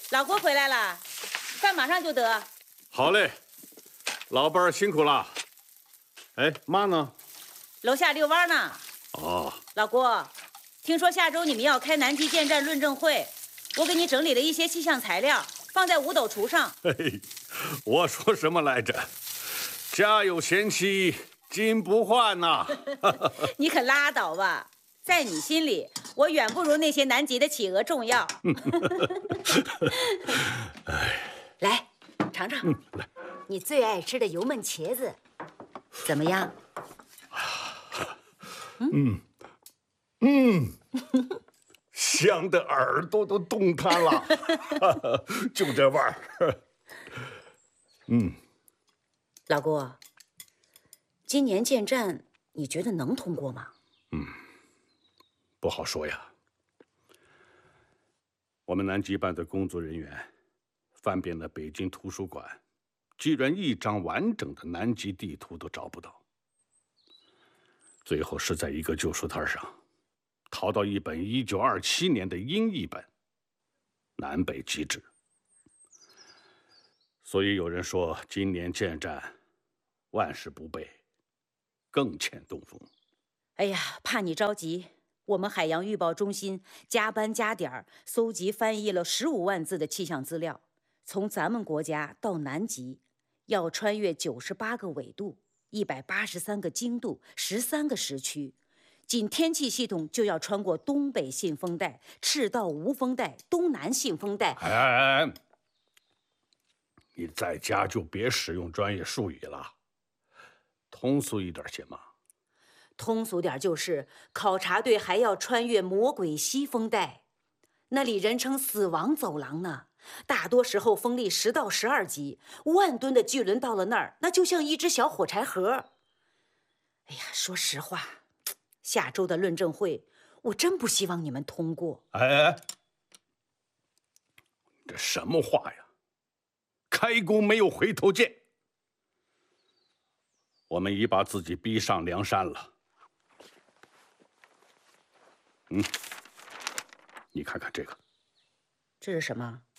老郭回来了，饭马上就得。 好嘞，老伴儿辛苦了。哎，妈呢？ 楼下遛弯呢。 哦， 老郭，听说下周你们要开南极建站论证会，我给你整理了一些气象材料，放在五斗橱上。 嘿，我说什么来着？家有贤妻，金不换呐。 你可拉倒吧，在你心里，我远不如那些南极的企鹅重要。来，尝尝， 来， 你最爱吃的油焖茄子，怎么样？ 香的耳朵都动弹了，就这味儿。 老郭，今年建站你觉得能通过吗？ 不好说呀。我们南极办的工作人员翻遍了北京图书馆，居然一张完整的南极地图都找不到。最后是在一个旧书摊上淘到一本1927年的英译本《南北极志》。所以有人说，今年建站万事不备，更欠东风。 哎呀，怕你着急，我们海洋预报中心加班加点搜集翻译了15万字的气象资料，从咱们国家到南极，要穿越98个纬度、183个经度、13个时区，仅天气系统就要穿过东北信风带、赤道无风带、东南信风带。 哎，你在家就别使用专业术语了，通俗一点行吗？ 通俗点就是，考察队还要穿越魔鬼西风带，那里人称死亡走廊呢。大多时候风力10到12级，万吨的巨轮到了那儿，那就像一只小火柴盒。哎呀，说实话，下周的论证会，我真不希望你们通过。 哎，这什么话呀？开弓没有回头箭，我们已把自己逼上梁山了。你看看这个， 这是什么？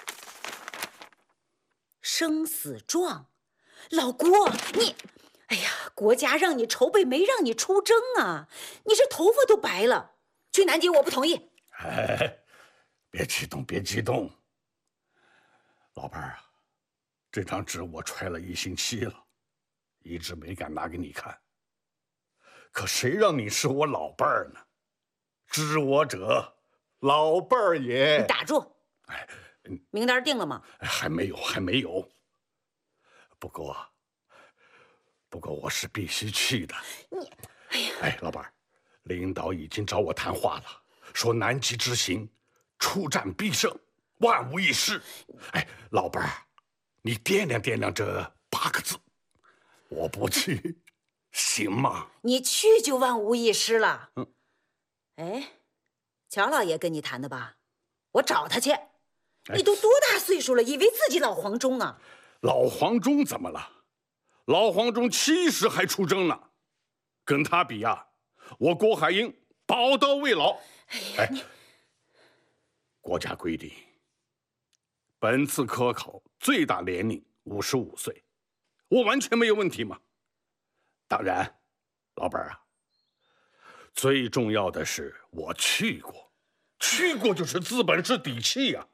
生死状。老郭，你，哎呀，国家让你筹备，没让你出征啊！你这头发都白了。去南极我不同意。 哎，别激动，别激动。老伴儿啊，这张纸我揣了1星期了，一直没敢拿给你看。可谁让你是我老伴儿呢？知我者，老伴儿也。 你打住！ 哎， 名单定了吗？ 还没有，还没有。不过我是必须去的。 你，哎呀， 哎，老伴儿，领导已经找我谈话了，说南极之行，出战必胜，万无一失。哎，老伴儿，你掂量掂量这8个字，我不去，行吗？ 你去就万无一失了。哎，乔老爷跟你谈的吧？我找他去。你都多大岁数了，以为自己老黄忠啊？ 老黄忠怎么了？老黄忠70还出征呢，跟他比呀，我郭海英宝刀未老。哎，国家规定，本次科考最大年龄55岁，我完全没有问题嘛。当然，老伴儿啊，最重要的是我去过，去过就是资本，是底气呀。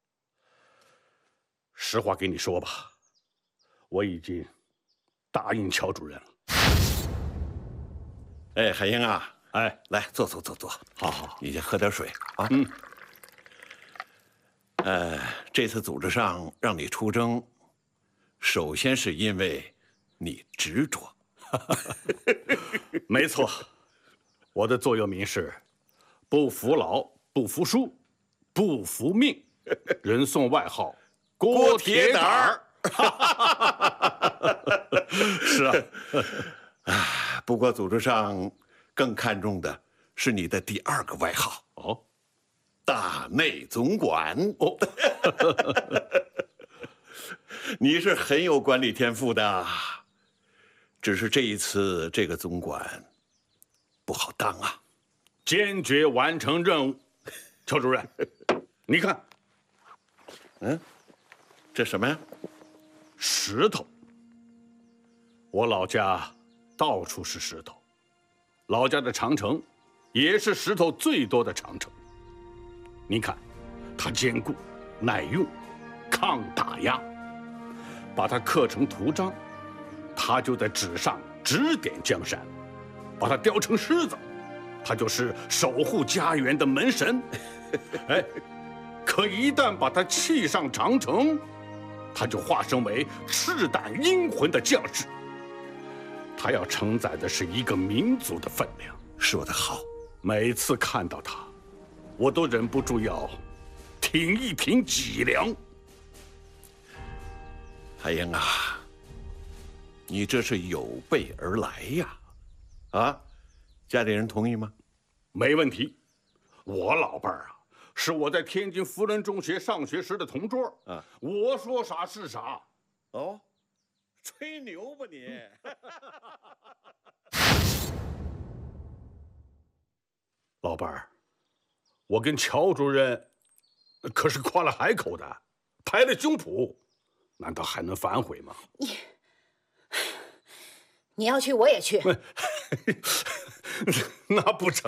实话给你说吧，我已经答应乔主任了。 哎，海英啊， 哎， 来坐。 好， 你先喝点水啊。这次组织上让你出征，首先是因为你执着。 没错，我的座右铭是“不服老，不服输，不服命”，人送外号“郭铁胆儿”。是啊， 不过组织上更看重的是你的第2个外号哦， 大内总管哦。你是很有管理天赋的，只是这一次这个总管不好当啊。 坚决完成任务。乔主任，你看， 嗯，这什么呀？ 石头。我老家到处是石头，老家的长城也是石头最多的长城。您看，它坚固、耐用、抗打压。把它刻成图章，它就在纸上指点江山；把它雕成狮子，它就是守护家园的门神。哎，可一旦把它砌上长城，它就化身为赤胆英魂的将士。它要承载的是一个民族的分量。 说得好， 每次看到它，我都忍不住要挺一挺脊梁。 海英啊，你这是有备而来呀！啊，家里人同意吗？ 没问题。我老伴儿啊，是我在天津福伦中学上学时的同桌啊。我说啥是啥。 哦，吹牛吧你！ 老伴儿，我跟乔主任可是夸了海口的，拍了胸脯。难道还能反悔吗？ 你要去，我也去。 那不成。